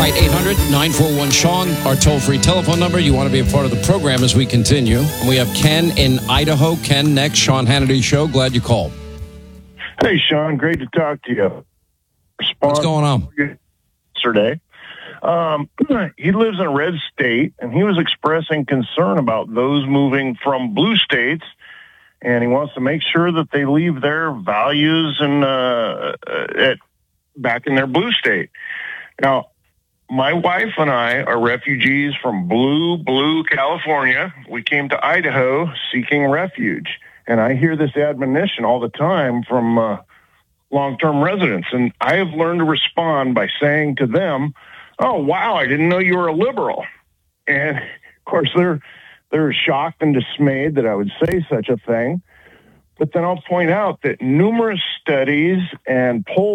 right, 800-941-SEAN, our toll-free telephone number. You want to be a part of the program as we continue. And we have Ken in Idaho. Ken, next, Sean Hannity Show. Glad you called. Hey, Sean, great to talk to you. What's going on? Yesterday. He lives in a red state, and he was expressing concern about those moving from blue states, and he wants to make sure that they leave their values and back in their blue state. Now, my wife and I are refugees from blue California. We came to Idaho seeking refuge, and I hear this admonition all the time from long-term residents, and I have learned to respond by saying to them, "Oh, wow, I didn't know you were a liberal." And of course, they're shocked and dismayed that I would say such a thing. But then I'll point out that numerous studies and polls